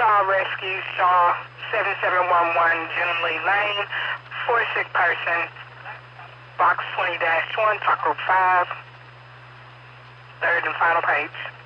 Shaw Rescue, Shaw 7711 June Lee Lane, for a sick person, box 20-1, Taco 5, third and final page.